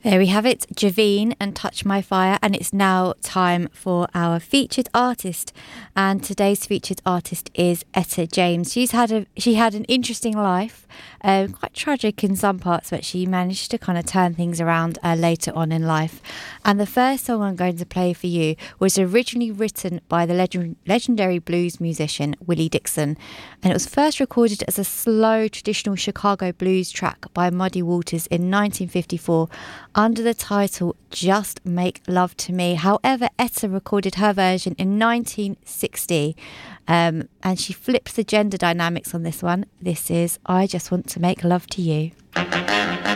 There we have it, Javine and Touch My Fire, and it's now time for our featured artist. And today's featured artist is Etta James. She had an interesting life, quite tragic in some parts, but she managed to kind of turn things around later on in life. And the first song I'm going to play for you was originally written by the legendary blues musician Willie Dixon, and it was first recorded as a slow traditional Chicago blues track by Muddy Waters in 1954 under the title Just Make Love to Me. However, Etta recorded her version in 1960, and she flips the gender dynamics on this one. This is I Just Want to Make Love to You.